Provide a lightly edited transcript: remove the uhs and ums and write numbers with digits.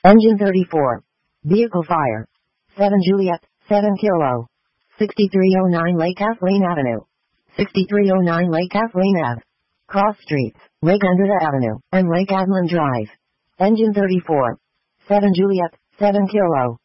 Engine 34. Vehicle fire. 7 Juliet, 7 Kilo. 6309 Lake Kathleen Avenue. 6309 Lake Kathleen Ave. Cross streets, Lake Anderda Avenue, and Lake Adlin Drive. Engine 34. 7 Juliet, 7 Kilo.